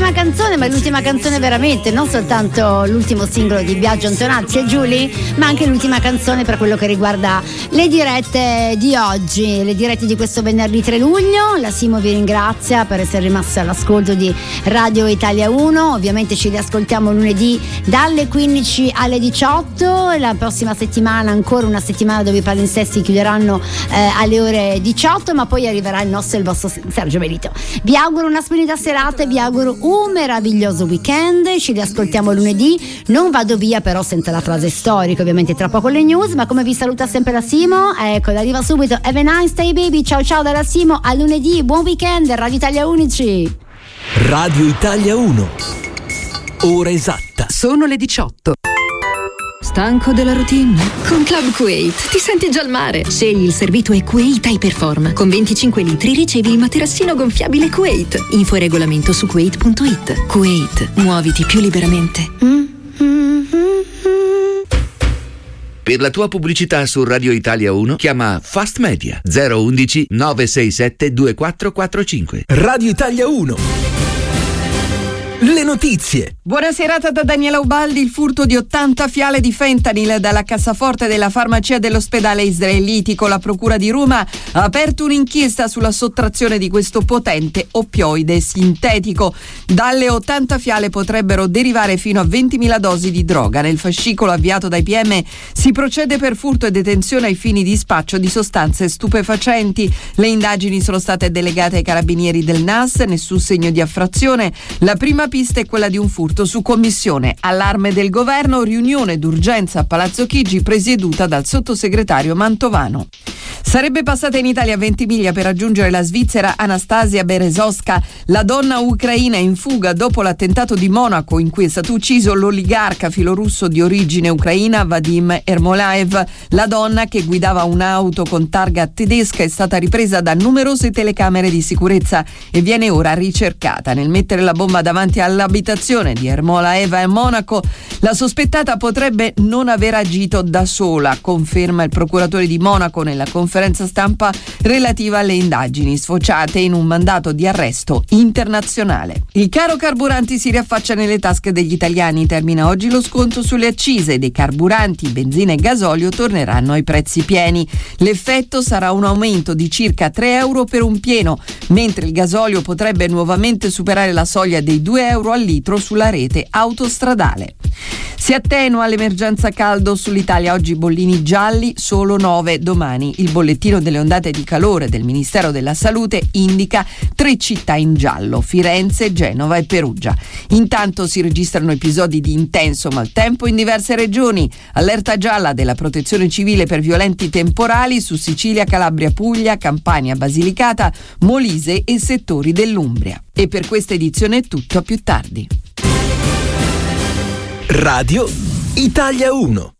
l'ultima canzone, ma è l'ultima canzone veramente, non soltanto l'ultimo singolo di Biagio Antonazzi e Giulia, ma anche l'ultima canzone per quello che riguarda le dirette di oggi, le dirette di questo venerdì 3 luglio. La Simo vi ringrazia per essere rimasta all'ascolto di Radio Italia 1. Ovviamente ci riascoltiamo lunedì dalle 15 alle 18. La prossima settimana ancora una settimana dove i palinsesti chiuderanno alle ore 18, ma poi arriverà il nostro e il vostro Sergio Belito. Vi auguro una splendida serata e vi auguro un meraviglioso weekend. Ci riascoltiamo lunedì. Non vado via però senza la frase storica, ovviamente tra poco le news, ma come vi saluta sempre la Simo, ecco, arriva subito. Have a nice day baby, ciao ciao dalla Simo, a lunedì, buon weekend. Radio Italia Unici. Radio Italia 1, ora esatta. Sono le 18. Stanco della routine? Con Club Kuwait ti senti già al mare. Scegli il servito Kuwait Hyperform. Con 25 litri ricevi il materassino gonfiabile Kuwait. Info e regolamento su kuwait.it. Kuwait, muoviti più liberamente. Per la tua pubblicità su Radio Italia 1 chiama Fast Media 011 967 2445. Radio Italia 1. Le notizie. Buona serata da Daniela Ubaldi. Il furto di 80 fiale di fentanyl dalla cassaforte della farmacia dell'ospedale israelitico. La procura di Roma ha aperto un'inchiesta sulla sottrazione di questo potente oppioide sintetico. Dalle 80 fiale potrebbero derivare fino a 20.000 dosi di droga. Nel fascicolo avviato dai PM si procede per furto e detenzione ai fini di spaccio di sostanze stupefacenti. Le indagini sono state delegate ai carabinieri del NAS, nessun segno di affrazione. La prima pista è quella di un furto su commissione. Allarme del governo, riunione d'urgenza a Palazzo Chigi presieduta dal sottosegretario Mantovano. Sarebbe passata in Italia 20 miglia per raggiungere la svizzera Anastasia Berezovska, la donna ucraina in fuga dopo l'attentato di Monaco in cui è stato ucciso l'oligarca filorusso di origine ucraina Vadim Ermolaev. La donna, che guidava un'auto con targa tedesca, è stata ripresa da numerose telecamere di sicurezza e viene ora ricercata. Nel mettere la bomba davanti all'abitazione di Ermolaev a Monaco, la sospettata potrebbe non aver agito da sola, conferma il procuratore di Monaco nella conferenza stampa relativa alle indagini sfociate in un mandato di arresto internazionale. Il caro carburanti si riaffaccia nelle tasche degli italiani. Termina oggi lo sconto sulle accise dei carburanti, benzina e gasolio torneranno ai prezzi pieni. L'effetto sarà un aumento di circa 3 euro per un pieno, mentre il gasolio potrebbe nuovamente superare la soglia dei 2 euro al litro sulla rete autostradale. Si attenua l'emergenza caldo sull'Italia. Oggi bollini gialli, solo 9 domani. Il bollettino delle ondate di calore del Ministero della Salute indica 3 città in giallo: Firenze, Genova e Perugia. Intanto si registrano episodi di intenso maltempo in diverse regioni. Allerta gialla della Protezione Civile per violenti temporali su Sicilia, Calabria, Puglia, Campania, Basilicata, Molise e settori dell'Umbria. E per questa edizione è tutto, a più tardi. Radio Italia 1.